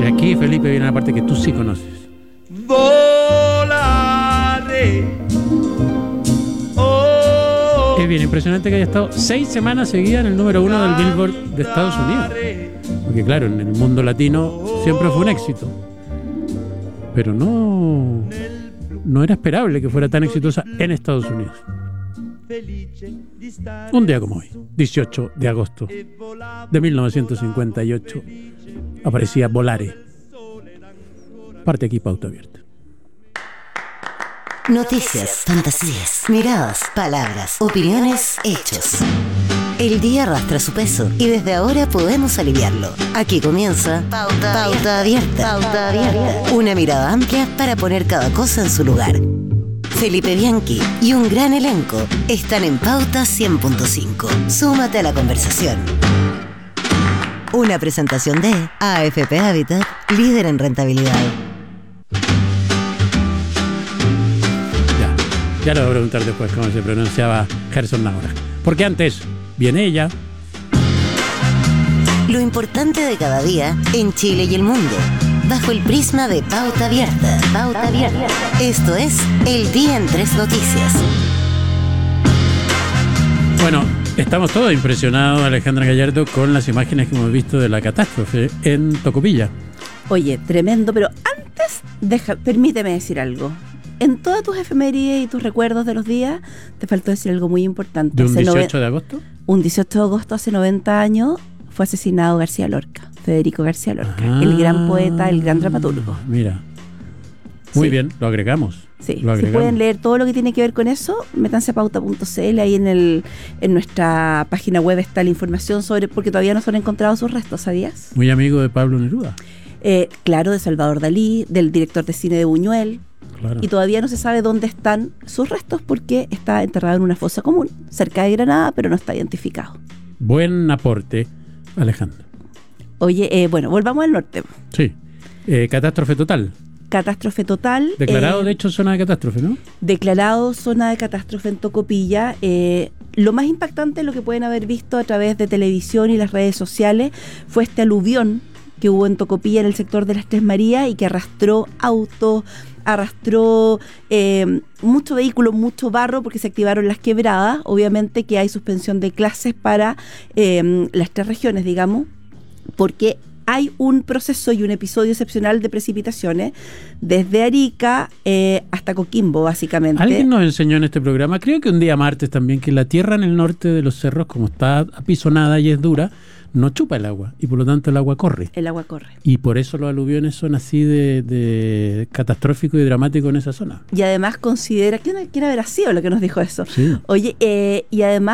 aquí, Felipe, viene la parte que tú sí conoces. Volaré. Es bien impresionante que haya estado 6 semanas seguidas en el número 1 del Billboard de Estados Unidos. Porque claro, en el mundo latino siempre fue un éxito. Pero no era esperable que fuera tan exitosa en Estados Unidos. Un día como hoy, 18 de agosto de 1958, aparecía Volare. Parte aquí, Pauta Abierta. Noticias, fantasías, miradas, palabras, opiniones, hechos. El día arrastra su peso y desde ahora podemos aliviarlo. Aquí comienza Pauta Abierta. Pauta Abierta. Una mirada amplia para poner cada cosa en su lugar. Felipe Bianchi y un gran elenco están en Pauta 100.5. Súmate a la conversación. Una presentación de AFP Habitat, líder en rentabilidad. Ya le voy a preguntar después cómo se pronunciaba Gerson Nahora. Porque antes viene ella. Lo importante de cada día en Chile y el mundo, bajo el prisma de Pauta Abierta. Pauta Abierta. Esto es El Día en 3 Noticias. Bueno, estamos todos impresionados, Alejandra Gallardo, con las imágenes que hemos visto de la catástrofe en Tocopilla. Oye, tremendo, pero antes, permíteme decir algo. En todas tus efemérides y tus recuerdos de los días, te faltó decir algo muy importante. ¿De un 18 de agosto? Un 18 de agosto, hace 90 años, fue asesinado García Lorca, Federico García Lorca, el gran poeta, el gran dramaturgo. Mira, muy bien, lo agregamos. Sí, si pueden leer todo lo que tiene que ver con eso, métanse a pauta.cl, ahí en nuestra página web está la información sobre, porque todavía no se han encontrado sus restos, ¿sabías? Muy amigo de Pablo Neruda. Claro, de Salvador Dalí, del director de cine de Buñuel. Claro. Y todavía no se sabe dónde están sus restos porque está enterrado en una fosa común, cerca de Granada, pero no está identificado. Buen aporte, Alejandro. Oye, bueno, volvamos al norte. Sí, catástrofe total. Catástrofe total. Declarado, de hecho, zona de catástrofe, ¿no? Declarado zona de catástrofe en Tocopilla. Lo más impactante, lo que pueden haber visto a través de televisión y las redes sociales, fue este aluvión que hubo en Tocopilla, en el sector de las Tres Marías, y que arrastró autos, arrastró mucho vehículo, mucho barro, porque se activaron las quebradas. Obviamente que hay suspensión de clases para las 3 regiones, digamos, porque hay un proceso y un episodio excepcional de precipitaciones desde Arica hasta Coquimbo, básicamente. Alguien nos enseñó en este programa, creo que un día martes también, que la tierra en el norte de los cerros, como está apisonada y es dura, no chupa el agua, y por lo tanto el agua corre. El agua corre. Y por eso los aluviones son así de catastrófico y dramático en esa zona. Y además considera, ¿quién habrá sido lo que nos dijo eso? Sí. Oye, y además